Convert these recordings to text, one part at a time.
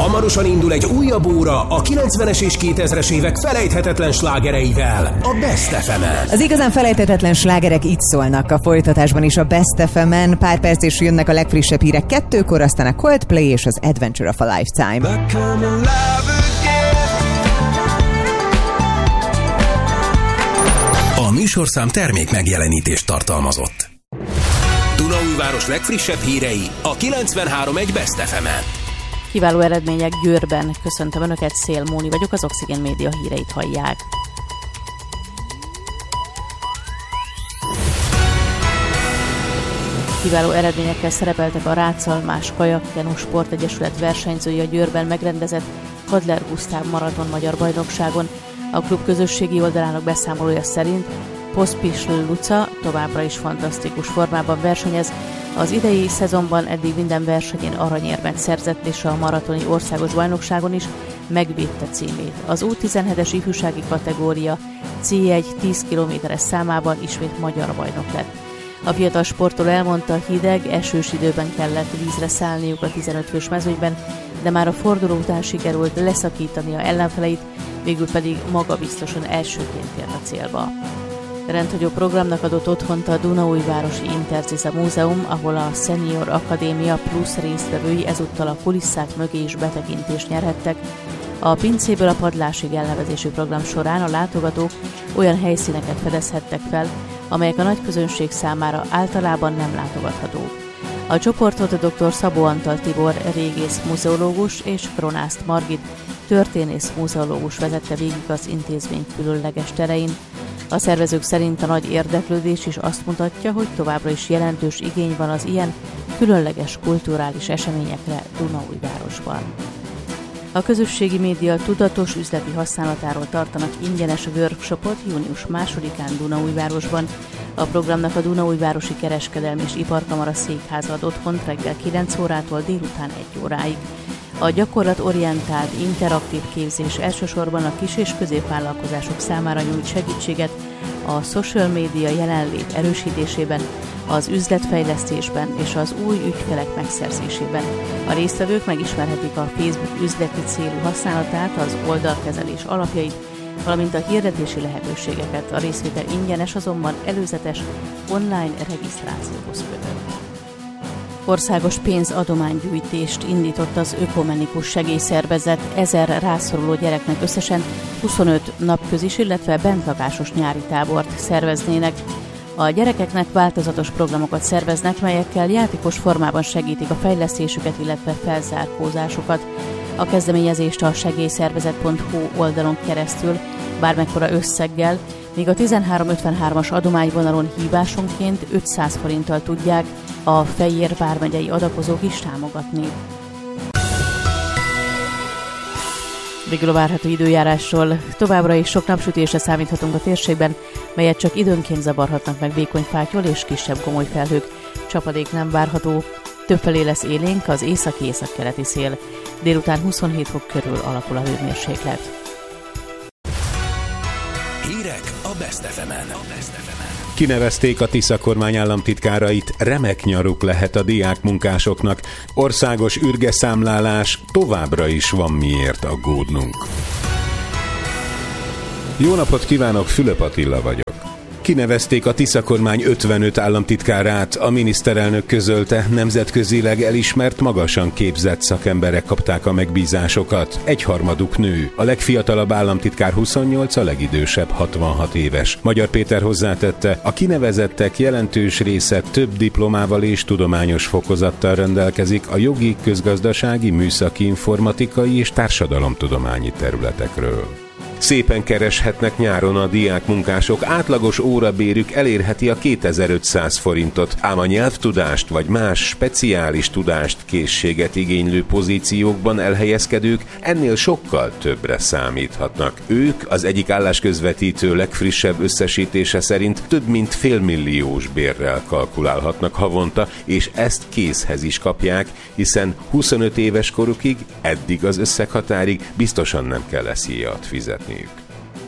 Hamarosan indul egy újabb óra a 90-es és 2000-es évek felejthetetlen slágereivel, a Best FM-en. Az igazán felejthetetlen slágerek itt szólnak a folytatásban is a Best FM-en. Pár perc és jönnek a legfrissebb hírek 2-kor, aztán a Coldplay és az Adventure of a Lifetime. A műsorszám termék megjelenítést tartalmazott. Dunaújváros legfrissebb hírei a 93.1 Best FM-en. Kiváló eredmények Győrben. Köszöntöm Önöket, Szél Móni vagyok, az Oxygen Média híreit hallják. Kiváló eredményekkel szerepeltek a Rácalmás Kajak-Kenu Sportegyesület versenyzői a Győrben megrendezett Kadler Gusztáv maraton magyar bajnokságon. A klub közösségi oldalának beszámolója szerint Poszpisl Luca továbbra is fantasztikus formában versenyez. Az idei szezonban eddig minden versenyén aranyérmet szerzett, és a maratoni országos bajnokságon is megvédte címét. Az U17-es ifjúsági kategória C1 10 km-es számában ismét magyar bajnok lett. A fiatal sportoló elmondta, hideg, esős időben kellett vízre szállniuk a 15 fős mezőnyben, de már a forduló után sikerült leszakítania ellenfeleit, végül pedig magabiztosan elsőként ért a célba. Rendhagyó programnak adott otthont a Dunaújvárosi Interziza Múzeum, ahol a Senior Akadémia plusz résztvevői ezúttal a kulisszák mögé is betekintést nyerhettek. A pincéből a padlásig elnevezésű program során a látogatók olyan helyszíneket fedezhettek fel, amelyek a nagy közönség számára általában nem látogathatók. A csoportot a dr. Szabó Antal Tibor régész muzeológus és Kronászt Margit történész muzeológus vezette végig az intézmény különleges terein. A szervezők szerint a nagy érdeklődés is azt mutatja, hogy továbbra is jelentős igény van az ilyen különleges kulturális eseményekre Dunaújvárosban. A közösségi média tudatos üzleti használatáról tartanak ingyenes workshopot június 2-án Dunaújvárosban. A programnak a Dunaújvárosi Kereskedelmi és Iparkamara székháza ad otthont reggel 9 órától délután 1 óráig. A gyakorlatorientált, interaktív képzés elsősorban a kis- és középvállalkozások számára nyújt segítséget a social media jelenlét erősítésében, az üzletfejlesztésben és az új ügyfelek megszerzésében. A résztvevők megismerhetik a Facebook üzleti célú használatát, az oldalkezelés alapjait, valamint a hirdetési lehetőségeket. A részvétel ingyenes, azonban előzetes online regisztrációhoz kötött. Országos pénzadománygyűjtést indított az Ökumenikus Segélyszervezet 1000 rászoruló gyereknek összesen 25 napközis, illetve bentlakásos nyári tábort szerveznének. A gyerekeknek változatos programokat szerveznek, melyekkel játékos formában segítik a fejlesztésüket, illetve felzárkózásukat. A kezdeményezést a segélyszervezet.hu oldalon keresztül bármekkora összeggel, míg a 1353-as adományvonalon hívásonként 500 forinttal tudják a Fejér vármegyei adakozók is támogatni. Végül a várható időjárásról. Továbbra is sok napsütésre számíthatunk a térségben, melyet csak időnként zavarhatnak meg vékony fáttyol és kisebb gomoly felhők. Csapadék nem várható, többfelé lesz élénk az északi-északkeleti szél. Délután 27 fok körül alakul a hőmérséklet. Hírek a Best FM-en. Kinevezték a Tisza kormány államtitkárait, remek nyaruk lehet a diákmunkásoknak. Országos ürgeszámlálás, továbbra is van miért aggódnunk. Jó napot kívánok, Fülöp Attila vagyok. Kinevezték a Tisza kormány 55 államtitkárát, a miniszterelnök közölte, nemzetközileg elismert, magasan képzett szakemberek kapták a megbízásokat. Egyharmaduk nő, a legfiatalabb államtitkár 28, a legidősebb 66 éves. Magyar Péter hozzátette, a kinevezettek jelentős része több diplomával és tudományos fokozattal rendelkezik a jogi, közgazdasági, műszaki, informatikai és társadalomtudományi területekről. Szépen kereshetnek nyáron a diákmunkások, átlagos órabérük elérheti a 2500 forintot, ám a nyelvtudást vagy más speciális tudást, készséget igénylő pozíciókban elhelyezkedők ennél sokkal többre számíthatnak. Ők az egyik állásközvetítő legfrissebb összesítése szerint több mint félmilliós bérrel kalkulálhatnak havonta, és ezt készhez is kapják, hiszen 25 éves korukig, eddig az összeghatárig biztosan nem kell SZIA-t fizetniük.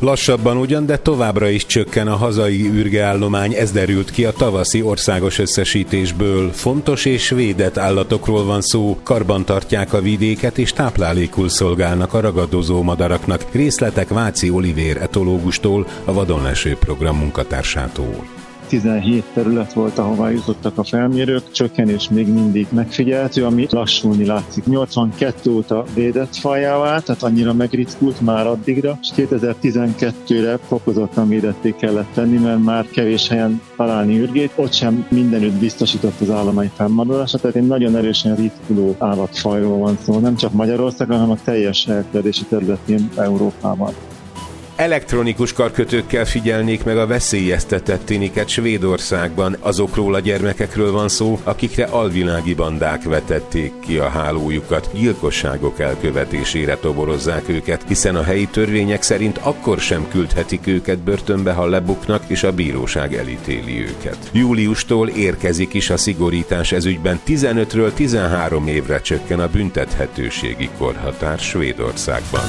Lassabban ugyan, de továbbra is csökken a hazai ürgeállomány, ez derült ki a tavaszi országos összesítésből. Fontos és védett állatokról van szó, karbantartják a vidéket és táplálékul szolgálnak a ragadozó madaraknak. Részletek Váci Olivér etológustól, a Vadonleső program munkatársától. 17 terület volt, ahová jutottak a felmérők, csökkenés még mindig megfigyelhető, ami lassulni látszik. 82 óta védett fajjá vált, tehát annyira megritkult már addigra, és 2012-re fokozottan védetté kellett tenni, mert már kevés helyen találni ürgét, ott sem mindenütt biztosított az állomány fennmaradása, tehát egy nagyon erősen ritkuló állatfajról van szó, nem csak Magyarországon, hanem a teljes elterjedési területén Európában. Elektronikus karkötőkkel figyelnék meg a veszélyeztetett tiniket Svédországban. Azokról a gyermekekről van szó, akikre alvilági bandák vetették ki a hálójukat. Gyilkosságok elkövetésére toborozzák őket, hiszen a helyi törvények szerint akkor sem küldhetik őket börtönbe, ha lebuknak, és a bíróság elítéli őket. Júliustól érkezik is a szigorítás ez ügyben. 15-ről 13 évre csökken a büntethetőségi korhatár Svédországban.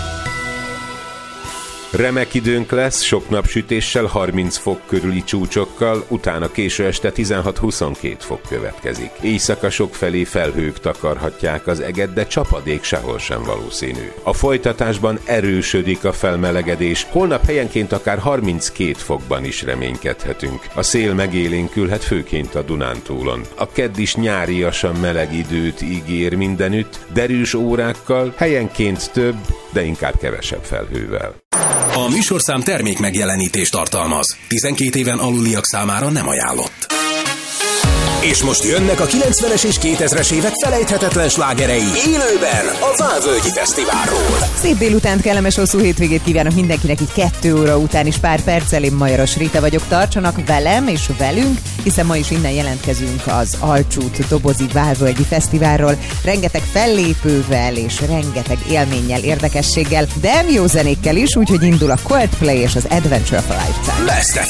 Remek időnk lesz, sok napsütéssel, 30 fok körüli csúcsokkal, utána késő este 16-22 fok következik. Éjszaka sokfelé felhők takarhatják az eget, de csapadék sehol sem valószínű. A folytatásban erősödik a felmelegedés, holnap helyenként akár 32 fokban is reménykedhetünk. A szél megélénkülhet főként a Dunántúlon. A kedd is nyáriasan meleg időt ígér mindenütt, derűs órákkal, helyenként több, de inkább kevesebb felhővel. A műsorszám termék megjelenítést tartalmaz. 12 éven aluliak számára nem ajánlott. És most jönnek a 90-es és 2000-es évek felejthetetlen slágerei élőben a Válvölgyi Fesztiválról. Szép délutánt, kellemes hosszú hétvégét kívánok mindenkinek, így 2 óra után is pár perccel. Én Majaros Rita vagyok, tartsanak velem és velünk, hiszen ma is innen jelentkezünk az Alcsút dobozi Válvölgyi Fesztiválról. Rengeteg fellépővel és rengeteg élménnyel, érdekességgel, de jó zenékkel is, úgyhogy indul a Coldplay és az Adventure of a Lifetime. Best